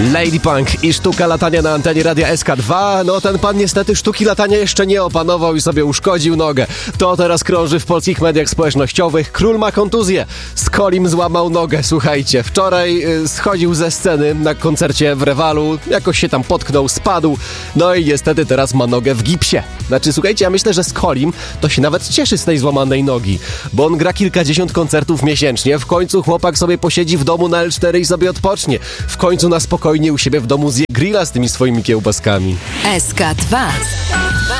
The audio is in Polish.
Lady Punk i sztuka latania na antenie radia SK2. No ten pan niestety sztuki latania jeszcze nie opanował i sobie uszkodził nogę. To teraz krąży w polskich mediach społecznościowych. Król ma kontuzję. Skolim złamał nogę, słuchajcie. Wczoraj schodził ze sceny na koncercie w Rewalu. Jakoś się tam potknął, spadł. No i niestety teraz ma nogę w gipsie. Znaczy, słuchajcie, ja myślę, że Skolim to się nawet cieszy z tej złamanej nogi. Bo on gra kilkadziesiąt koncertów miesięcznie. W końcu chłopak sobie posiedzi w domu na L4 i sobie odpocznie. W końcu na spokojnie u siebie w domu zje grilla z tymi swoimi kiełbaskami. SK2